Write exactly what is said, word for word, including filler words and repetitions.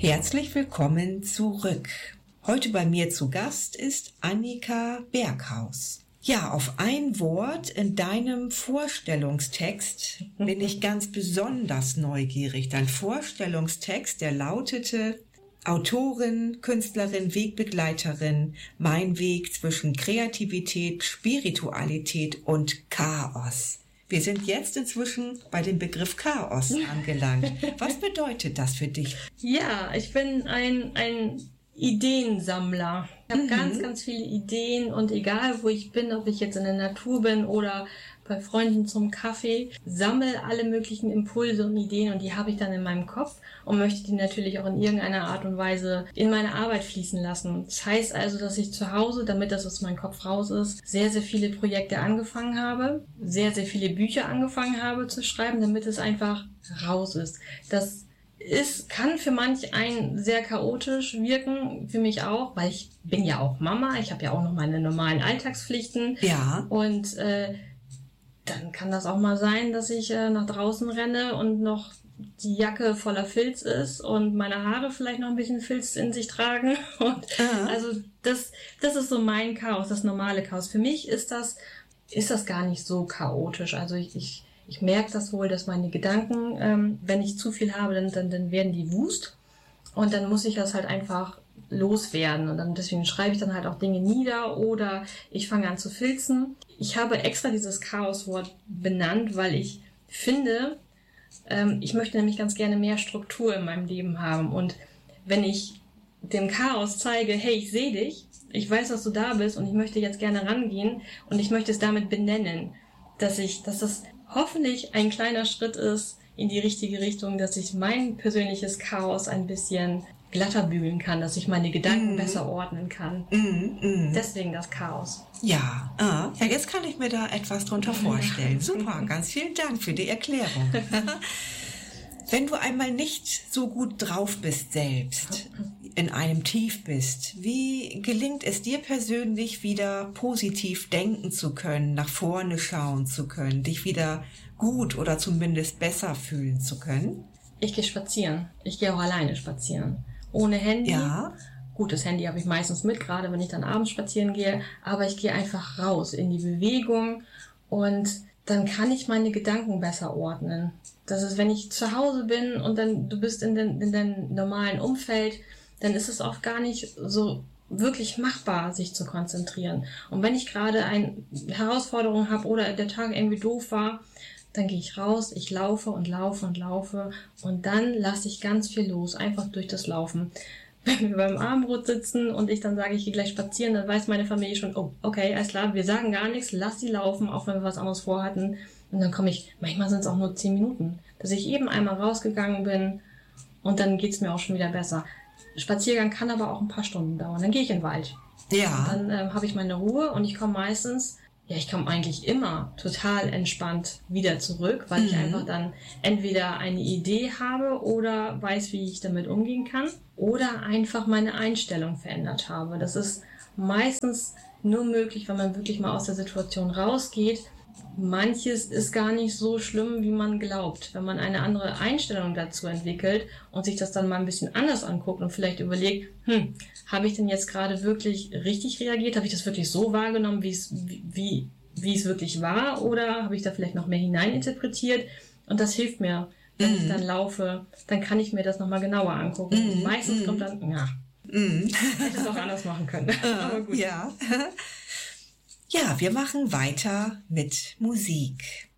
Herzlich willkommen zurück. Heute bei mir zu Gast ist Annika Berghaus. Ja, auf ein Wort in deinem Vorstellungstext bin ich ganz besonders neugierig. Dein Vorstellungstext, der lautete: Autorin, Künstlerin, Wegbegleiterin, mein Weg zwischen Kreativität, Spiritualität und Chaos. Wir sind jetzt inzwischen bei dem Begriff Chaos angelangt. Was bedeutet das für dich? Ja, ich bin ein, ein Ideensammler. Ich habe mhm. ganz, ganz viele Ideen und egal wo ich bin, ob ich jetzt in der Natur bin oder bei Freunden zum Kaffee, sammle alle möglichen Impulse und Ideen und die habe ich dann in meinem Kopf und möchte die natürlich auch in irgendeiner Art und Weise in meine Arbeit fließen lassen. Das heißt also, dass ich zu Hause, damit das aus meinem Kopf raus ist, sehr, sehr viele Projekte angefangen habe, sehr, sehr viele Bücher angefangen habe zu schreiben, damit es einfach raus ist. Das ist, kann für manch einen sehr chaotisch wirken, für mich auch, weil ich bin ja auch Mama, ich habe ja auch noch meine normalen Alltagspflichten. Ja. Und äh, dann kann das auch mal sein, dass ich äh, nach draußen renne und noch die Jacke voller Filz ist und meine Haare vielleicht noch ein bisschen Filz in sich tragen. Und uh-huh. Also das, das ist so mein Chaos, das normale Chaos. Für mich ist das, ist das gar nicht so chaotisch. Also ich, ich, ich merke das wohl, dass meine Gedanken, ähm, wenn ich zu viel habe, dann, dann, dann werden die wust. Und dann muss ich das halt einfach loswerden. Und dann deswegen schreibe ich dann halt auch Dinge nieder oder ich fange an zu filzen. Ich habe extra dieses Chaoswort benannt, weil ich finde, ähm, ich möchte nämlich ganz gerne mehr Struktur in meinem Leben haben. Und wenn ich dem Chaos zeige, hey, ich sehe dich, ich weiß, dass du da bist und ich möchte jetzt gerne rangehen und ich möchte es damit benennen, dass ich, dass das hoffentlich ein kleiner Schritt ist in die richtige Richtung, dass ich mein persönliches Chaos ein bisschen glatter bügeln kann, dass ich meine Gedanken mm. besser ordnen kann. Mm, mm. Deswegen das Chaos. Ja, ah, ja, jetzt kann ich mir da etwas drunter vorstellen. Super, ganz vielen Dank für die Erklärung. Wenn du einmal nicht so gut drauf bist selbst, in einem Tief bist, wie gelingt es dir persönlich wieder positiv denken zu können, nach vorne schauen zu können, dich wieder gut oder zumindest besser fühlen zu können? Ich gehe spazieren. Ich gehe auch alleine spazieren. Ohne Handy. Ja. Gut, das Handy habe ich meistens mit, gerade wenn ich dann abends spazieren gehe. Aber ich gehe einfach raus in die Bewegung und dann kann ich meine Gedanken besser ordnen. Das ist, wenn ich zu Hause bin und dann du bist in, den, in deinem normalen Umfeld, dann ist es oft gar nicht so wirklich machbar, sich zu konzentrieren. Und wenn ich gerade eine Herausforderung habe oder der Tag irgendwie doof war, dann gehe ich raus, ich laufe und laufe und laufe und dann lasse ich ganz viel los, einfach durch das Laufen. Wenn wir beim Abendbrot sitzen und ich dann sage, ich gehe gleich spazieren, dann weiß meine Familie schon, oh, okay, alles klar, wir sagen gar nichts, lass sie laufen, auch wenn wir was anderes vorhatten. Und dann komme ich, manchmal sind es auch nur zehn Minuten, dass ich eben einmal rausgegangen bin und dann geht's mir auch schon wieder besser. Spaziergang kann aber auch ein paar Stunden dauern, dann gehe ich in den Wald. Ja. Und dann ähm, habe ich meine Ruhe und ich komme meistens, ja, ich komme eigentlich immer total entspannt wieder zurück, weil mhm. ich einfach dann entweder eine Idee habe oder weiß, wie ich damit umgehen kann oder einfach meine Einstellung verändert habe. Das ist meistens nur möglich, wenn man wirklich mal aus der Situation rausgeht. Manches ist gar nicht so schlimm, wie man glaubt. Wenn man eine andere Einstellung dazu entwickelt und sich das dann mal ein bisschen anders anguckt und vielleicht überlegt, hm, habe ich denn jetzt gerade wirklich richtig reagiert? Habe ich das wirklich so wahrgenommen, wie es, wie, wie es wirklich war? Oder habe ich da vielleicht noch mehr hineininterpretiert? Und das hilft mir, wenn mm. ich dann laufe, dann kann ich mir das nochmal genauer angucken. Mm. Meistens mm. kommt dann, ja, mm. hätte es auch anders machen können. Aber gut. Ja. Ja, wir machen weiter mit Musik.